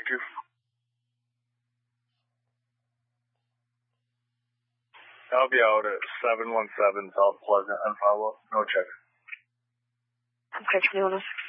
you. I'll be out at 717 South Pleasant and follow up. No check. Okay, 2106.